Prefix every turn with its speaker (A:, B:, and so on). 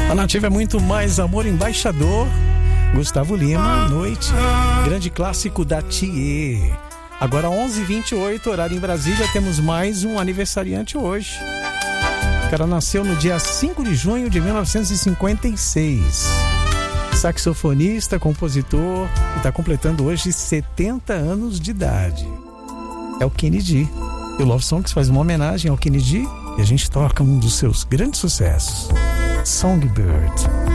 A: A Nativa é muito mais amor, embaixador. Gustavo Lima, Noite. Grande clássico da Thier. Agora 11h28, horário em Brasília, temos mais um aniversariante hoje. O cara nasceu no dia 5 de junho de 1956. Saxofonista, compositor, e está completando hoje 70 anos de idade. É o Kenny G. E o Love Songs faz uma homenagem ao Kenny G e a gente toca um dos seus grandes sucessos, Songbird.